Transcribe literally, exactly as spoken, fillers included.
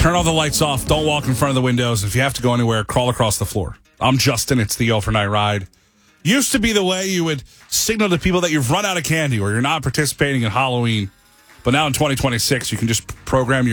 Turn all the lights off. Don't walk in front of the windows. If you have to go anywhere, crawl across the floor. I'm Justin. It's the overnight ride. Used to be the way you would signal to people that you've run out of candy or you're not participating in Halloween. But now in twenty twenty-six, you can just program your